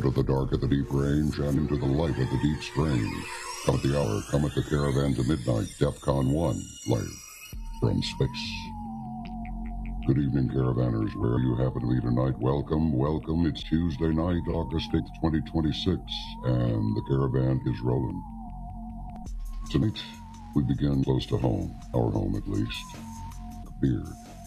of the dark at the deep range and into the light of the deep strange. Come at the hour, come at the caravan to midnight, DEFCON 1, live from space. Good evening, caravanners, where you happen to be tonight. Welcome, welcome. It's Tuesday night, August 8th, 2026, and the caravan is rolling. Tonight, we begin close to home, our home at least, Beard.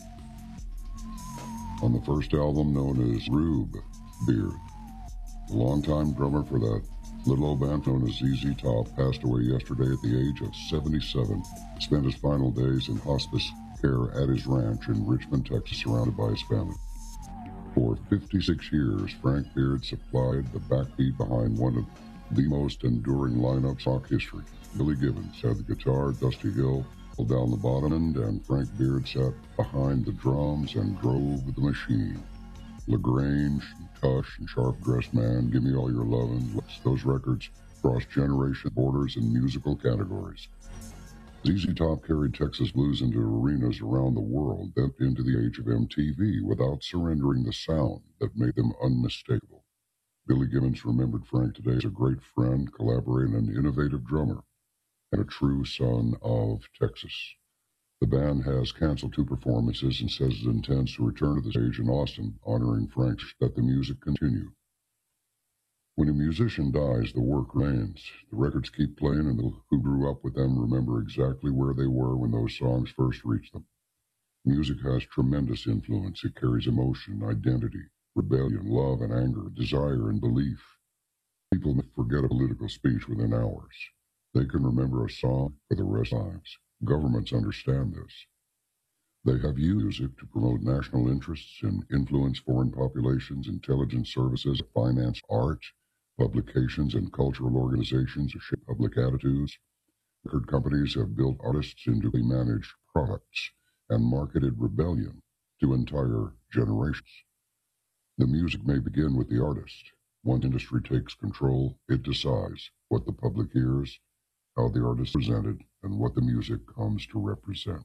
On the first album known as Rube Beard, the longtime drummer for that little old band known as ZZ Top passed away yesterday at the age of 77. Spent his final days in hospice care at his ranch in Richmond, Texas, surrounded by his family. For 56 years, Frank Beard supplied the backbeat behind one of the most enduring lineups in rock history. Billy Gibbons had the guitar, Dusty Hill held down the bottom end, and Frank Beard sat behind the drums and drove the machine. LaGrange, Tush, and Sharp Dressed Man, Give Me All Your Lovin', those records crossed generation borders and musical categories. ZZ Top carried Texas blues into arenas around the world, then into the age of MTV, without surrendering the sound that made them unmistakable. Billy Gibbons remembered Frank today as a great friend, collaborator, and innovative drummer, and a true son of Texas. The band has canceled 2 performances and says it intends to return to the stage in Austin, honoring Frank. Let the music continue. When a musician dies, the work remains. The records keep playing, and those who grew up with them remember exactly where they were when those songs first reached them. Music has tremendous influence. It carries emotion, identity, rebellion, love and anger, desire and belief. People may forget a political speech within hours. They can remember a song for the rest of their lives. Governments understand this. They have used music to promote national interests and influence foreign populations, intelligence services, finance, art, publications, and cultural organizations to shape public attitudes. Record companies have built artists into managed products and marketed rebellion to entire generations. The music may begin with the artist. Once industry takes control, it decides what the public hears, how the artist is presented, and what the music comes to represent.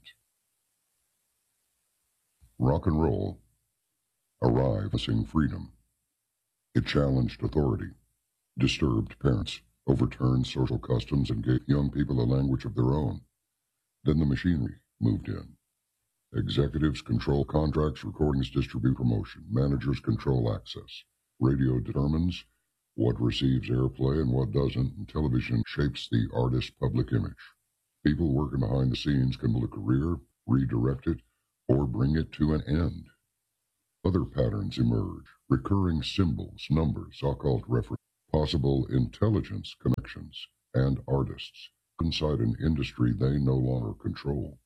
Rock and roll arrived missing freedom. It challenged authority, disturbed parents, overturned social customs, and gave young people a language of their own. Then the machinery moved in. Executives control contracts, recordings, distribute promotion. Managers control access. Radio determines what receives airplay and what doesn't, and television shapes the artist's public image. People working behind the scenes can build a career, redirect it, or bring it to an end. Other patterns emerge, recurring symbols, numbers, occult references, possible intelligence connections, and artists inside an industry they no longer control.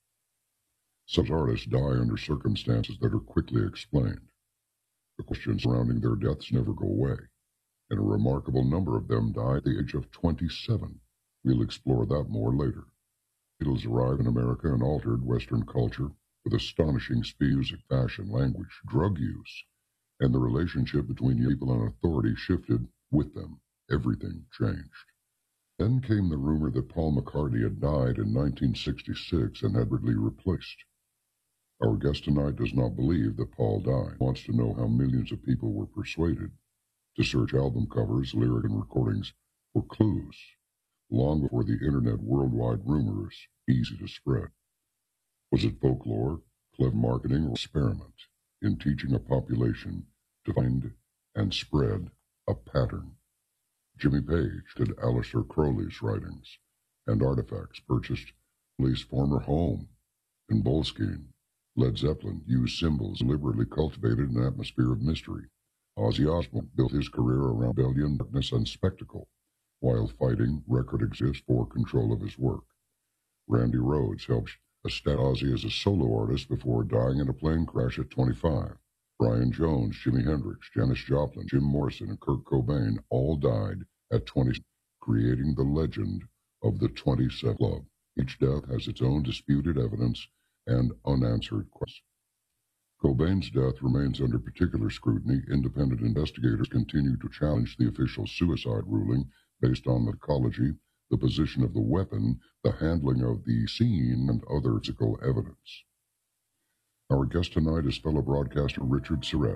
Such artists die under circumstances that are quickly explained. The questions surrounding their deaths never go away, and a remarkable number of them die at the age of 27. We'll explore that more later. Beatles arrived in America and altered Western culture with astonishing speed, music, fashion, language, drug use, and the relationship between people and authority shifted with them. Everything changed. Then came the rumor that Paul McCartney had died in 1966 and had been replaced. Our guest tonight does not believe that Paul died. He wants to know how millions of people were persuaded to search album covers, lyric, and recordings for clues, long before the internet worldwide rumors easy to spread. Was it folklore, clever marketing, or experiment in teaching a population to find and spread a pattern? Jimmy Page did Aleister Crowley's writings and artifacts purchased Crowley's former home in Boleskine. Led Zeppelin used symbols deliberately cultivated an atmosphere of mystery. Ozzy Osbourne built his career around rebellion, darkness, and spectacle. While fighting, record exists for control of his work. Randy Rhoads helped establish Ozzy as a solo artist before dying in a plane crash at 25. Brian Jones, Jimi Hendrix, Janis Joplin, Jim Morrison, and Kurt Cobain all died at 20, creating the legend of the 27 Club. Each death has its own disputed evidence and unanswered questions. Cobain's death remains under particular scrutiny. Independent investigators continue to challenge the official suicide ruling based on the ecology, the position of the weapon, the handling of the scene, and other physical evidence. Our guest tonight is fellow broadcaster Richard Surrett.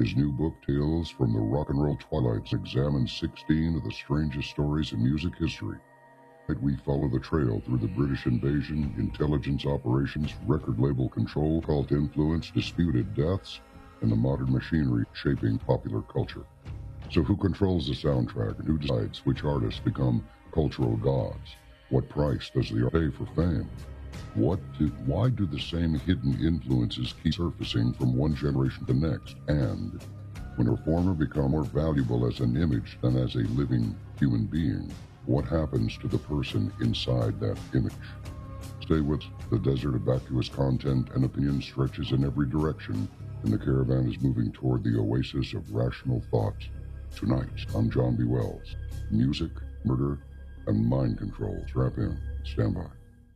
His new book, Tales from the Rock and Roll Twilights, examines 16 of the strangest stories in music history. We follow the trail through the British invasion, intelligence operations, record label control, cult influence, disputed deaths, and the modern machinery shaping popular culture. So who controls the soundtrack and who decides which artists become cultural gods? What price does the art pay for fame? Why do the same hidden influences keep surfacing from one generation to the next? And when a performer becomes more valuable as an image than as a living human being, what happens to the person inside that image? Stay with us. The desert of vacuous content and opinion stretches in every direction, and the caravan is moving toward the oasis of rational thought. Tonight, I'm John B. Wells. Music, murder, and mind control. Strap in. Stand by.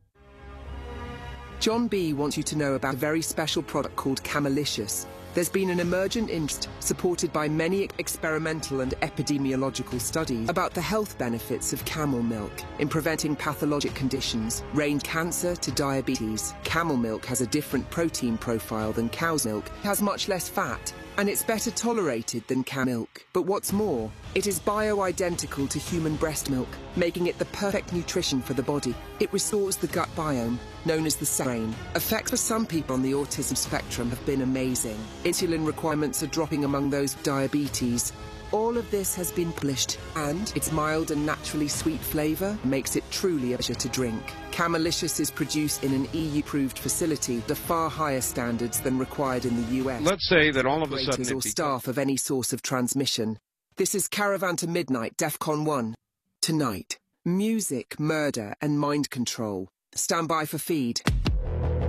John B. wants you to know about a very special product called Camelicious. There's been an emergent interest, supported by many experimental and epidemiological studies, about the health benefits of camel milk in preventing pathologic conditions, ranging cancer to diabetes. Camel milk has a different protein profile than cow's milk, has much less fat, and it's better tolerated than cow milk. But what's more, it is bio-identical to human breast milk, making it the perfect nutrition for the body. It restores the gut biome, known as the brain. Effects for some people on the autism spectrum have been amazing. Insulin requirements are dropping among those with diabetes. All of this has been published, and its mild and naturally sweet flavour makes it truly a pleasure to drink. Camelicious is produced in an EU-approved facility to far higher standards than required in the US. Let's say that all of a sudden or staff of any source of transmission. This is Caravan to Midnight, DEFCON 1. Tonight, music, murder, and mind control. Stand by for feed.